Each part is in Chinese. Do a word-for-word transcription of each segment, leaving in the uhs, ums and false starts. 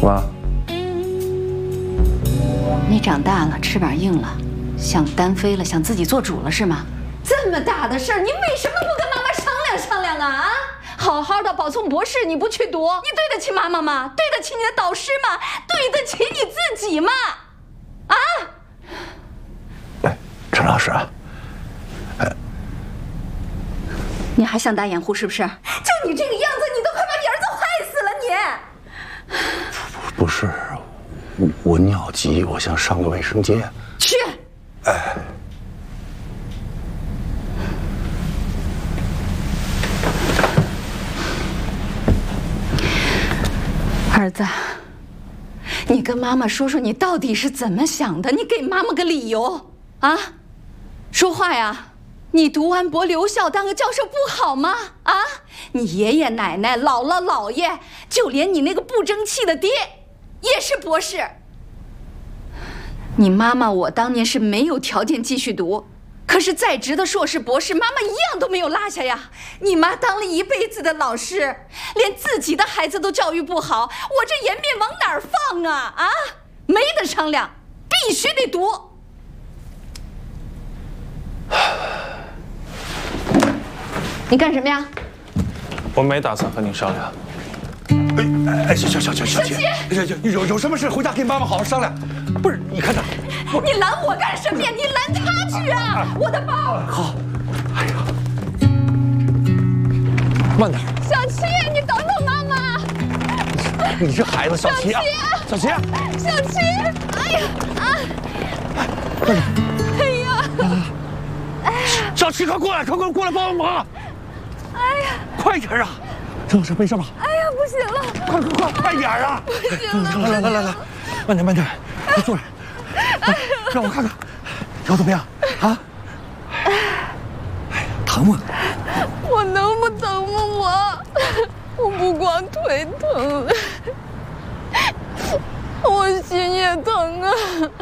妈， 你长大了，翅膀硬了，想单飞了，想自己做主了是吗？这么大的事儿，你为什么不跟妈妈商量商量啊？啊！好好的保送博士，你不去读，你对得起妈妈吗？对得起你的导师吗？对得起你自己吗？啊！ 哎，陈老师啊，哎， 你还想打掩护是不是？就你这个样子，你都快把你儿子害死了你！ 不是，我我尿急，我想上个卫生间。 去。哎。儿子，你跟妈妈说说你到底是怎么想的？你给妈妈个理由啊！说话呀！你读完博留校当个教授不好吗？啊！你爷爷奶奶、姥姥姥爷，就连你那个不争气的爹，也是博士。你妈妈我当年是没有条件继续读，可是在职的硕士博士，妈妈一样都没有落下呀。你妈当了一辈子的老师，连自己的孩子都教育不好，我这颜面往哪儿放啊？啊，没得商量，必须得读。你干什么呀？ 我没打算和你商量。 哎哎，小小小小小七， 有有有什么事回家跟妈妈好好商量。不是，你看他， 你拦我干什么呀？你拦他去啊！我的包。 好。哎呀，慢点。 小七，你等等妈妈。 你这孩子，小七啊，小七， 小七，哎呀啊！ 慢点。 哎呀， 小七，快过来，快快过来帮帮忙！ 哎呀， 快点啊！郑老师，没事吧？ 哎呀，不行了！ 快快快，快点啊！ 不行了！ 来来来来来，慢点慢点，快坐着，让我看看，腰怎么样啊？哎呀，疼吗？ 我能不疼吗？我我不光腿疼，我心也疼啊！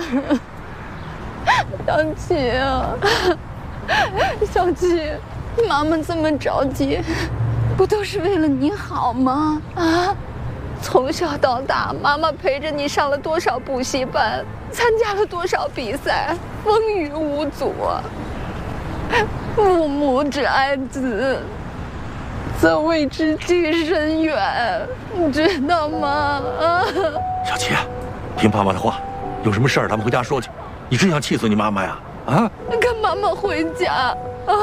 小七啊，小七，妈妈这么着急，不都是为了你好吗？啊，从小到大，妈妈陪着你上了多少补习班，参加了多少比赛，风雨无阻。父母之爱子，则为之计深远，你知道吗？啊！ 小七，听爸爸的话，有什么事儿咱们回家说去。你真想气死你妈妈呀？啊！ 跟妈妈回家啊！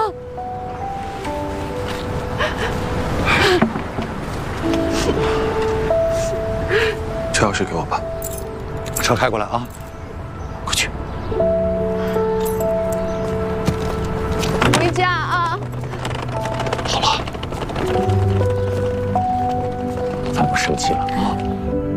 车钥匙给我吧，车开过来啊！快去。 回家啊！ 好了，咱不生气了啊！